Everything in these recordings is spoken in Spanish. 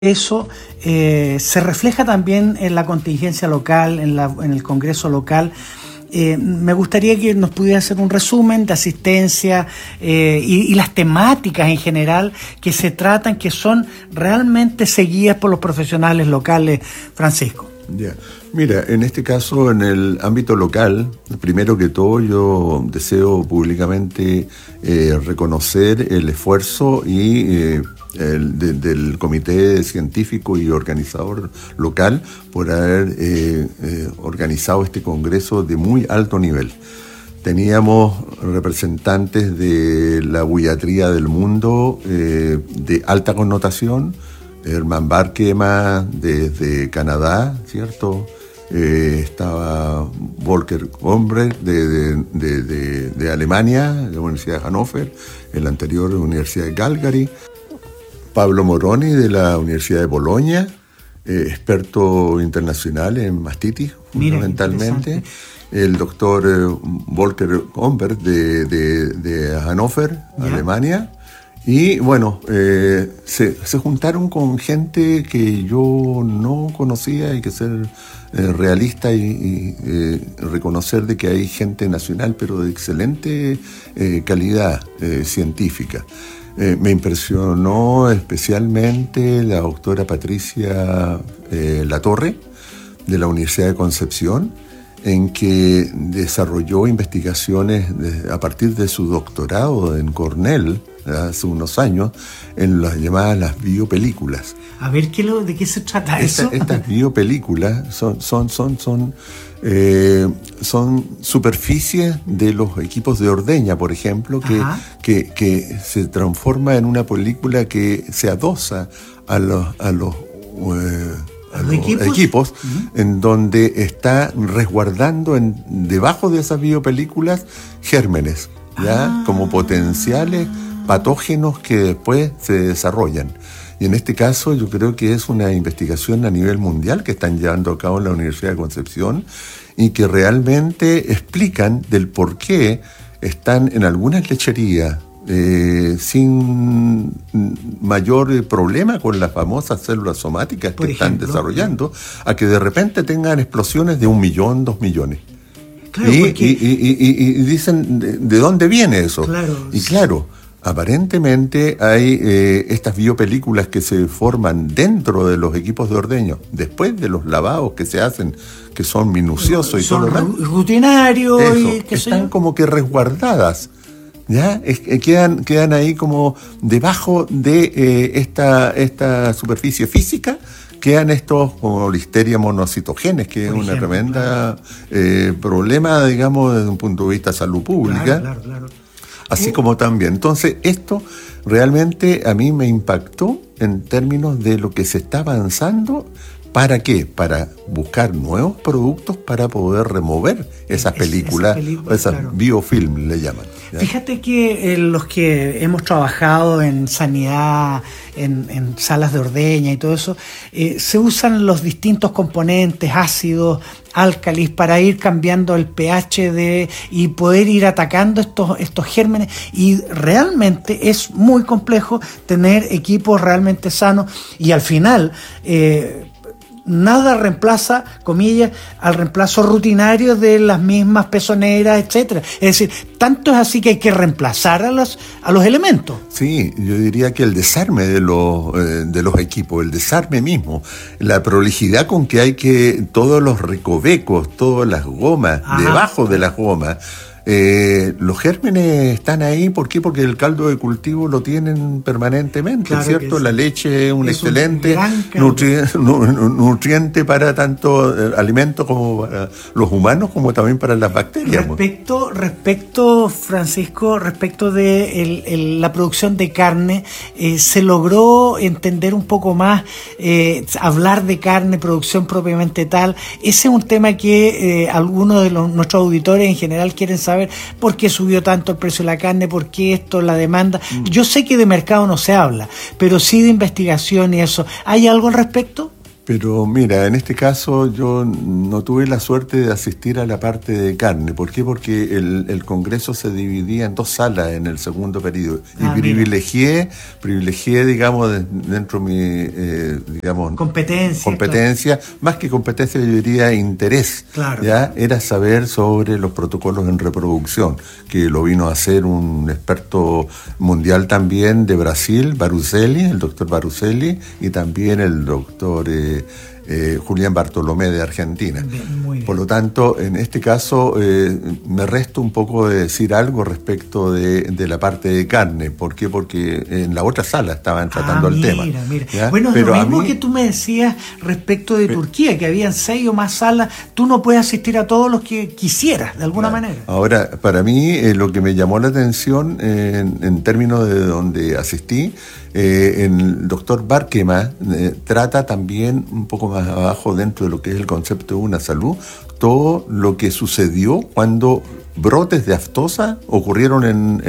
eso se refleja también en la contingencia local, en el Congreso local. Me gustaría que nos pudiera hacer un resumen de asistencia y las temáticas en general que se tratan, que son realmente seguidas por los profesionales locales, Francisco. Ya. Mira, en este caso, en el ámbito local, primero que todo yo deseo públicamente reconocer el esfuerzo del comité científico y organizador local por haber organizado este congreso de muy alto nivel. Teníamos representantes de la buiatría del mundo de alta connotación, Herman Barkema desde Canadá, ¿cierto? Estaba Volker Gombrich de Alemania, de la Universidad de Hannover, en la anterior Universidad de Calgary, Pablo Moroni de la Universidad de Bolonia, experto internacional en mastitis, fundamentalmente, el doctor Volker Gombrich de Hannover, Alemania. Y bueno, se juntaron con gente que yo no conocía. Hay que ser realista y reconocer de que hay gente nacional, pero de excelente calidad científica. Me impresionó especialmente la doctora Patricia Latorre, de la Universidad de Concepción, en que desarrolló investigaciones a partir de su doctorado en Cornell, hace unos años, en las llamadas las biopelículas. A ver, ¿de qué se trata eso? Estas biopelículas son superficies de los equipos de ordeña, por ejemplo, que se transforma en una película que se adosa a los equipos en donde está resguardando debajo de esas biopelículas gérmenes, como potenciales patógenos que después se desarrollan. Y en este caso yo creo que es una investigación a nivel mundial que están llevando a cabo en la Universidad de Concepción y que realmente explican del por qué están en algunas lecherías sin mayor problema con las famosas células somáticas que están desarrollando, a que de repente tengan explosiones de 1 millón, 2 millones. Claro, y dicen, ¿de dónde viene eso? Claro, y claro, aparentemente hay estas biopelículas que se forman dentro de los equipos de ordeño, después de los lavados que se hacen, que son minuciosos y todo lo demás. Rutinarios. Están como que resguardadas. ¿Ya? Quedan ahí como debajo de esta superficie física, quedan estos como Listeria monocitogenes, que es una tremenda problema, digamos, desde un punto de vista de salud pública. Claro. Así como también. Entonces, esto realmente a mí me impactó en términos de lo que se está avanzando. ¿Para qué? Para buscar nuevos productos para poder remover esas películas, biofilm le llaman. ¿Ya? Fíjate que los que hemos trabajado en sanidad, en salas de ordeña y todo eso, se usan los distintos componentes, ácidos, álcalis, para ir cambiando el pH y poder ir atacando estos gérmenes. Y realmente es muy complejo tener equipos realmente sanos y al final nada reemplaza, comillas, al reemplazo rutinario de las mismas pezoneras, etcétera. Es decir, tanto es así que hay que reemplazar a los elementos. Sí, yo diría que el desarme de los equipos, el desarme mismo, la prolijidad con que hay que todos los recovecos, todas las gomas, debajo de las gomas. Los gérmenes están ahí, ¿por qué? Porque el caldo de cultivo lo tienen permanentemente, claro, ¿cierto? La leche es un excelente nutriente para tanto alimentos como para los humanos, como también para las bacterias. Respecto, Francisco, respecto de la producción de carne, se logró entender un poco más, hablar de carne, producción propiamente tal. Ese es un tema que algunos de nuestros auditores en general quieren saber. ¿Por qué subió tanto el precio de la carne? ¿Por qué esto, la demanda? Yo sé que de mercado no se habla, pero sí de investigación y eso. ¿Hay algo al respecto? Pero mira, en este caso yo no tuve la suerte de asistir a la parte de carne. ¿Por qué? Porque el Congreso se dividía en 2 salas en el segundo periodo. Y privilegié, digamos, dentro de mi, digamos... Competencia, claro. Más que competencia, yo diría interés. Claro. ¿Ya? Era saber sobre los protocolos en reproducción, que lo vino a hacer un experto mundial también de Brasil, Baruselli, el doctor Baruselli, y también el doctor Julián Bartolomé de Argentina. Bien. Por lo tanto, en este caso me resta un poco de decir algo respecto de la parte de carne. ¿Por qué? Porque en la otra sala estaban tratando el tema. Mira. Bueno, pero lo mismo que tú me decías respecto de Turquía, que habían 6 o más salas, tú no puedes asistir a todos los que quisieras, de alguna manera. Ahora, para mí, lo que me llamó la atención en términos de donde asistí, el doctor Barkema trata también un poco más abajo, dentro de lo que es el concepto de una salud, todo lo que sucedió cuando brotes de aftosa ocurrieron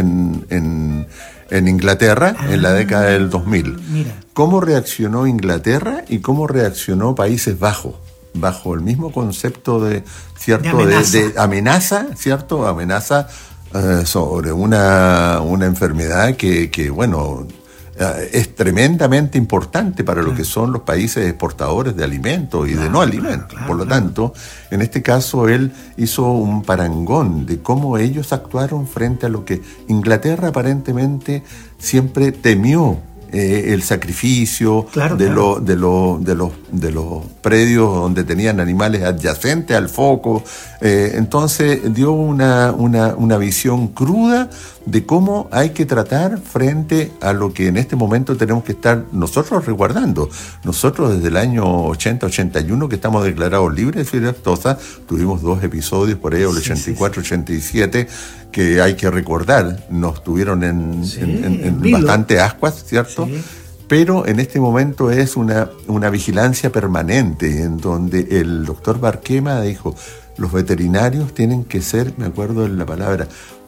en Inglaterra en la década del 2000. Mira. ¿Cómo reaccionó Inglaterra y cómo reaccionó Países Bajos? Bajo el mismo concepto de amenaza, ¿cierto? Amenaza sobre una enfermedad que bueno, es tremendamente importante para lo que son los países exportadores de alimentos y de no alimentos. Por lo tanto, en este caso él hizo un parangón de cómo ellos actuaron frente a lo que Inglaterra aparentemente siempre temió. El sacrificio de los predios donde tenían animales adyacentes al foco. Entonces dio una visión cruda de cómo hay que tratar frente a lo que en este momento tenemos que estar nosotros resguardando. Nosotros desde el año 80-81 que estamos declarados libres de fibra aftosa, tuvimos 2 episodios por ahí, el 84-87, que hay que recordar, nos tuvieron en bastante ascuas, ¿cierto? Sí. Pero en este momento es una vigilancia permanente, en donde el doctor Barkema dijo, los veterinarios tienen que ser, me acuerdo de la palabra,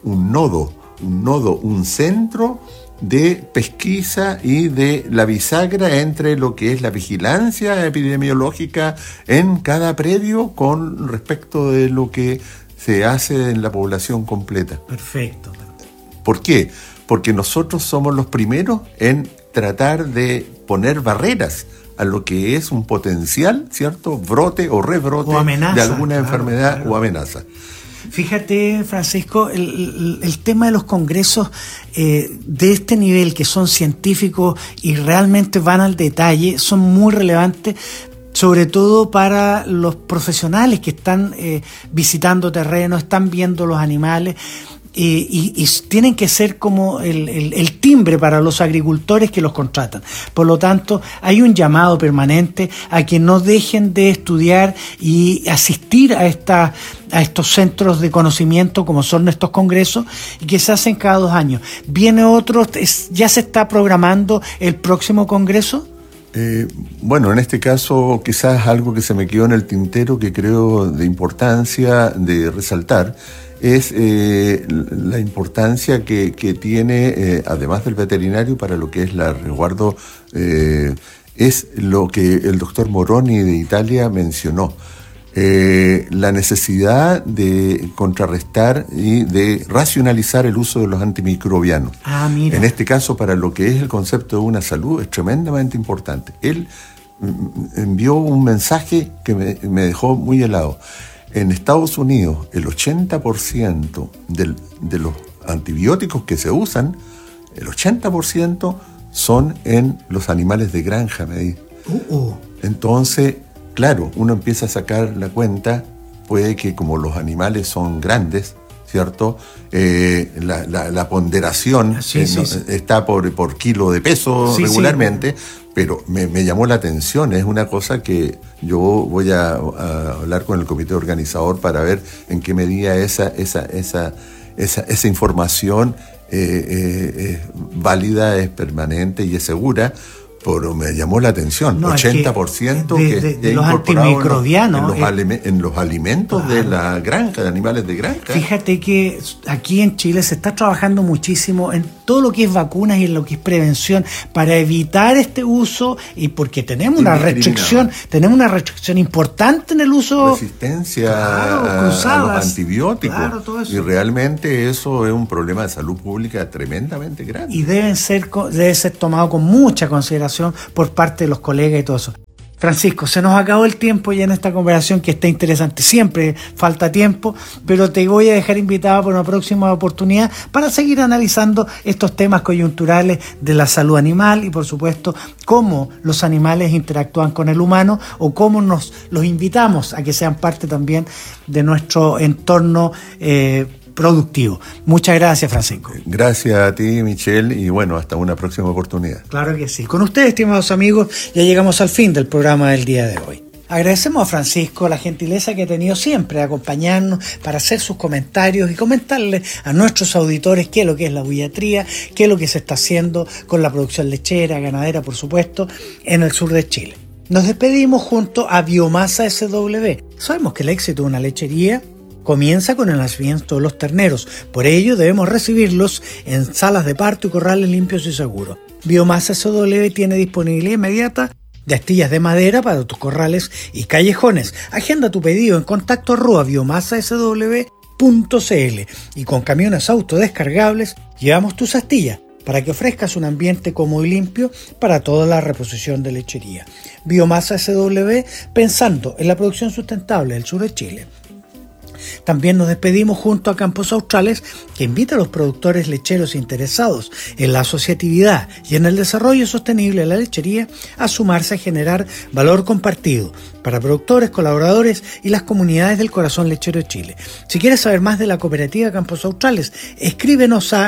un centro de pesquisa y de la bisagra entre lo que es la vigilancia epidemiológica en cada predio con respecto de lo que se hace en la población completa. Perfecto. ¿Por qué? Porque nosotros somos los primeros en tratar de poner barreras a lo que es un potencial, ¿cierto?, brote o rebrote o amenaza, de alguna enfermedad o amenaza. Fíjate, Francisco, el tema de los congresos de este nivel, que son científicos y realmente van al detalle, son muy relevantes, sobre todo para los profesionales que están visitando terrenos, están viendo los animales. Y tienen que ser como el timbre para los agricultores que los contratan. Por lo tanto, hay un llamado permanente a que no dejen de estudiar y asistir a estos centros de conocimiento como son estos congresos, y que se hacen cada 2 años. Viene otro, ¿ya se está programando el próximo congreso? Bueno, en este caso quizás algo que se me quedó en el tintero que creo de importancia de resaltar es la importancia que tiene, además del veterinario, para lo que es el resguardo, es lo que el doctor Moroni de Italia mencionó. La necesidad de contrarrestar y de racionalizar el uso de los antimicrobianos. Mira. En este caso, para lo que es el concepto de una salud, es tremendamente importante. Él envió un mensaje que me dejó muy helado. En Estados Unidos, el 80% de los antibióticos que se usan, el 80% son en los animales de granja, me dice. Entonces, claro, uno empieza a sacar la cuenta, puede que como los animales son grandes, ¿cierto? La ponderación está por kilo de peso regularmente, pero me llamó la atención, es una cosa que yo voy a hablar con el comité organizador para ver en qué medida esa información es válida, es permanente y es segura, pero me llamó la atención, No, 80% de los antimicrobianos en los alimentos, claro, de la granja, de animales de granja. Fíjate que aquí en Chile se está trabajando muchísimo en todo lo que es vacunas y en lo que es prevención para evitar este uso, y porque tenemos una restricción importante en el uso. Resistencia, claro, a los antibióticos. Claro, todo eso. Y realmente eso es un problema de salud pública tremendamente grande. Y debe ser tomado con mucha consideración por parte de los colegas y todo eso. Francisco, se nos acabó el tiempo ya en esta conversación, que está interesante. Siempre falta tiempo, pero te voy a dejar invitada por una próxima oportunidad para seguir analizando estos temas coyunturales de la salud animal y, por supuesto, cómo los animales interactúan con el humano o cómo los invitamos a que sean parte también de nuestro entorno productivo. Muchas gracias, Francisco. Gracias a ti, Michelle, y bueno, hasta una próxima oportunidad. Claro que sí. Con ustedes, estimados amigos, ya llegamos al fin del programa del día de hoy. Agradecemos a Francisco la gentileza que ha tenido siempre de acompañarnos para hacer sus comentarios y comentarle a nuestros auditores qué es lo que es la buiatría, qué es lo que se está haciendo con la producción lechera, ganadera, por supuesto, en el sur de Chile. Nos despedimos junto a Biomasa SW. Sabemos que el éxito de una lechería comienza con el nacimiento de los terneros. Por ello debemos recibirlos en salas de parto y corrales limpios y seguros. Biomasa SW tiene disponibilidad inmediata de astillas de madera para tus corrales y callejones. Agenda tu pedido en contacto@biomasasw.cl y con camiones autodescargables llevamos tus astillas para que ofrezcas un ambiente cómodo y limpio para toda la reposición de lechería. Biomasa SW, pensando en la producción sustentable del sur de Chile. También nos despedimos junto a Campos Australes, que invita a los productores lecheros interesados en la asociatividad y en el desarrollo sostenible de la lechería a sumarse a generar valor compartido para productores, colaboradores y las comunidades del corazón lechero de Chile. Si quieres saber más de la cooperativa Campos Australes, escríbenos a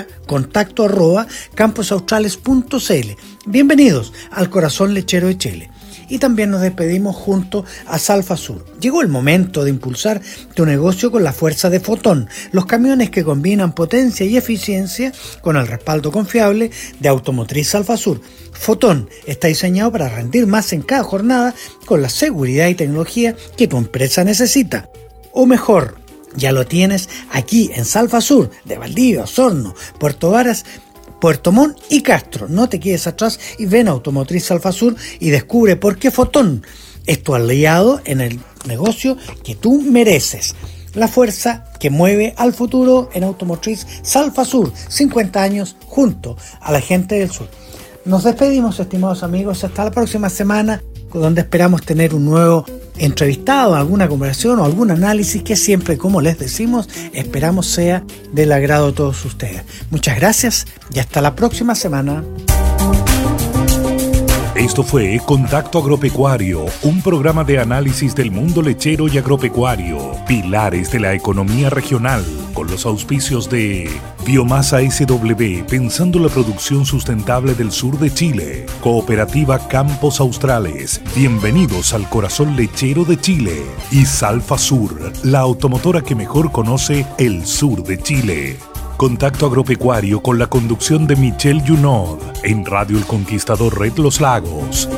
contacto@camposaustrales.cl. Bienvenidos al corazón lechero de Chile. Y también nos despedimos junto a Salfasur. Llegó el momento de impulsar tu negocio con la fuerza de Fotón, los camiones que combinan potencia y eficiencia con el respaldo confiable de Automotriz Salfasur. Fotón está diseñado para rendir más en cada jornada con la seguridad y tecnología que tu empresa necesita. O mejor, ya lo tienes aquí en Salfasur, de Valdivia, Osorno, Puerto Varas, Puerto Montt y Castro. No te quedes atrás y ven a Automotriz Salfasur y descubre por qué Fotón es tu aliado en el negocio que tú mereces. La fuerza que mueve al futuro en Automotriz Salfasur, 50 años junto a la gente del sur. Nos despedimos, estimados amigos, hasta la próxima semana, donde esperamos tener un nuevo entrevistado, alguna conversación o algún análisis que siempre, como les decimos, esperamos sea del agrado de todos ustedes. Muchas gracias y hasta la próxima semana. Esto fue Contacto Agropecuario, un programa de análisis del mundo lechero y agropecuario, pilares de la economía regional, con los auspicios de Biomasa SW, pensando la producción sustentable del sur de Chile, Cooperativa Campos Australes, bienvenidos al corazón lechero de Chile, y Salfasur, la automotora que mejor conoce el sur de Chile. Contacto Agropecuario con la conducción de Michelle Junod en Radio El Conquistador Red Los Lagos.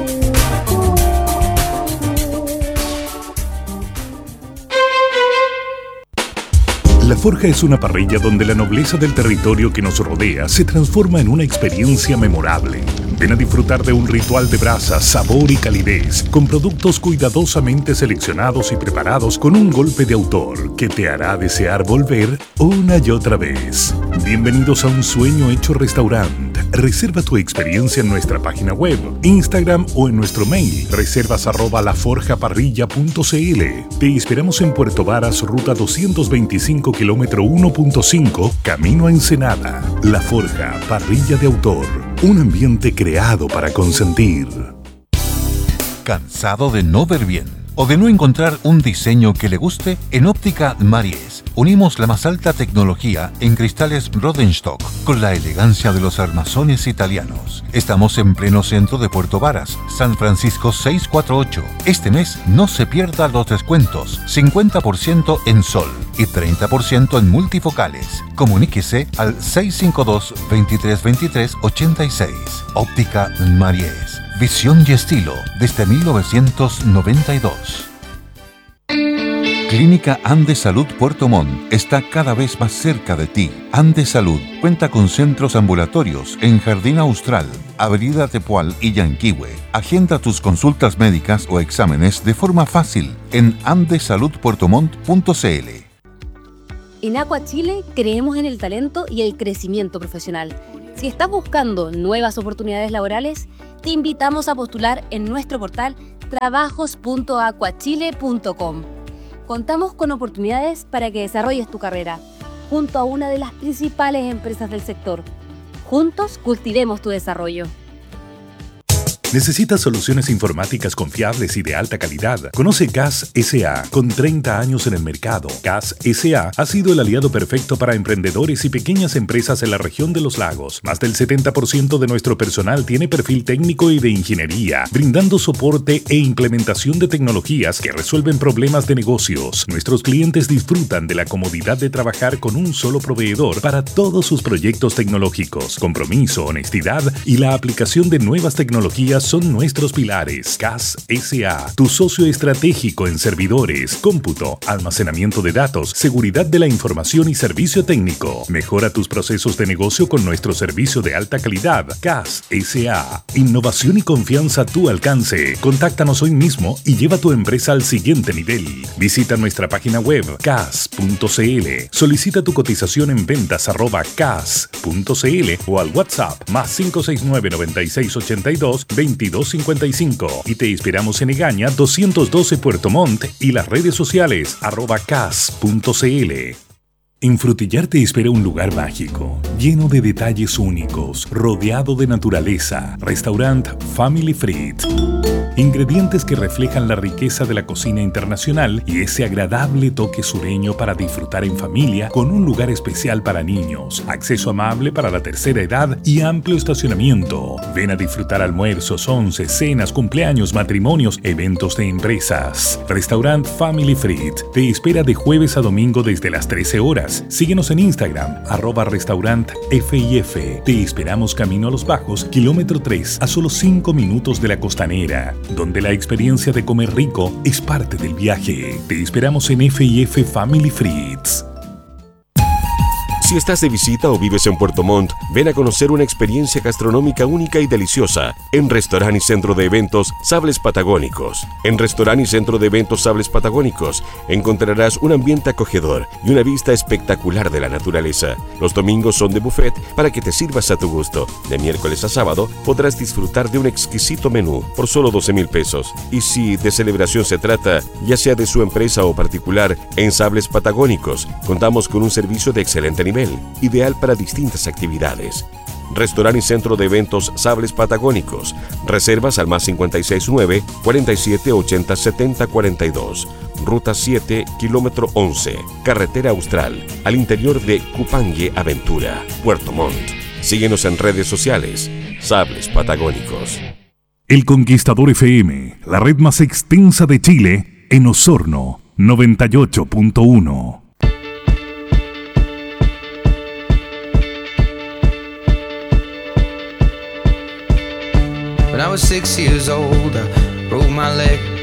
La Forja es una parrilla donde la nobleza del territorio que nos rodea se transforma en una experiencia memorable. Ven a disfrutar de un ritual de brasa, sabor y calidez, con productos cuidadosamente seleccionados y preparados con un golpe de autor que te hará desear volver una y otra vez. Bienvenidos a un sueño hecho restaurante. Reserva tu experiencia en nuestra página web, Instagram o en nuestro mail, reservas@laforjaparrilla.cl. Te esperamos en Puerto Varas, ruta 225, kilómetro 1.5, camino a Ensenada. La Forja, parrilla de autor. Un ambiente creado para consentir. ¿Cansado de no ver bien o de no encontrar un diseño que le guste? En Óptica Maries unimos la más alta tecnología en cristales Rodenstock con la elegancia de los armazones italianos. Estamos en pleno centro de Puerto Varas, San Francisco 648. Este mes no se pierda los descuentos, 50% en sol y 30% en multifocales. Comuníquese al 652-2323-86. Óptica Maries. Visión y estilo desde 1992. Clínica Andes Salud Puerto Montt está cada vez más cerca de ti. Andes Salud cuenta con centros ambulatorios en Jardín Austral, Avenida Tepual y Yanquihue. Agenda tus consultas médicas o exámenes de forma fácil en andesaludpuertomont.cl. En Aqua Chile creemos en el talento y el crecimiento profesional. Si estás buscando nuevas oportunidades laborales, te invitamos a postular en nuestro portal trabajos.aquachile.com. Contamos con oportunidades para que desarrolles tu carrera junto a una de las principales empresas del sector. Juntos cultivemos tu desarrollo. ¿Necesitas soluciones informáticas confiables y de alta calidad? Conoce CAS S.A. Con 30 años en el mercado, CAS S.A. ha sido el aliado perfecto para emprendedores y pequeñas empresas en la región de los lagos. Más del 70% de nuestro personal tiene perfil técnico y de ingeniería, brindando soporte e implementación de tecnologías que resuelven problemas de negocios. Nuestros clientes disfrutan de la comodidad de trabajar con un solo proveedor para todos sus proyectos tecnológicos. Compromiso, honestidad y la aplicación de nuevas tecnologías son nuestros pilares. CAS S.A., tu socio estratégico en servidores, cómputo, almacenamiento de datos, seguridad de la información y servicio técnico. Mejora tus procesos de negocio con nuestro servicio de alta calidad. CAS S.A., innovación y confianza a tu alcance. Contáctanos hoy mismo y lleva tu empresa al siguiente nivel. Visita nuestra página web cas.cl. Solicita tu cotización en ventas@cas.cl o al WhatsApp más 569 9682 2255 y te esperamos en Egaña 212 Puerto Montt y las redes sociales @cas.cl. En Frutillar te espera un lugar mágico, lleno de detalles únicos, rodeado de naturaleza. Restaurant Family Fried. Ingredientes que reflejan la riqueza de la cocina internacional y ese agradable toque sureño para disfrutar en familia con un lugar especial para niños, acceso amable para la tercera edad y amplio estacionamiento. Ven a disfrutar almuerzos, once, cenas, cumpleaños, matrimonios, eventos de empresas. Restaurant Family Fried te espera de jueves a domingo desde las 13 horas. Síguenos en Instagram, @restaurantfif. Te esperamos camino a Los Bajos, kilómetro 3, a solo 5 minutos de la Costanera, donde la experiencia de comer rico es parte del viaje. Te esperamos en F&F Family Frieds. Si estás de visita o vives en Puerto Montt, ven a conocer una experiencia gastronómica única y deliciosa en Restaurant y Centro de Eventos Sables Patagónicos. En Restaurant y Centro de Eventos Sables Patagónicos encontrarás un ambiente acogedor y una vista espectacular de la naturaleza. Los domingos son de buffet para que te sirvas a tu gusto. De miércoles a sábado podrás disfrutar de un exquisito menú por solo 12,000 pesos. Y si de celebración se trata, ya sea de su empresa o particular, en Sables Patagónicos contamos con un servicio de excelente nivel, ideal para distintas actividades. Restaurant y Centro de Eventos Sables Patagónicos. Reservas al más 569 47 80 70 42. Ruta 7, kilómetro 11, Carretera Austral, al interior de Cupangue Aventura, Puerto Montt. Síguenos en redes sociales. Sables Patagónicos. El Conquistador FM, la red más extensa de Chile, en Osorno, 98.1. When I was 6 years old, I broke my leg.